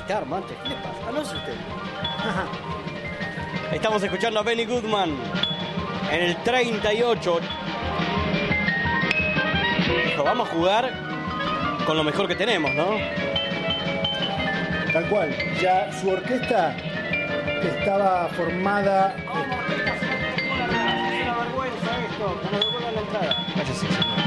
gritar, Montes. ¿Qué le pasa? Ah, no es usted. Estamos escuchando a Benny Goodman en el 38. Dijo, vamos a jugar con lo mejor que tenemos, ¿no? Tal cual. Ya su orquesta estaba formada. Es una vergüenza esto, que nos devuelvan la entrada. Cállese, señor.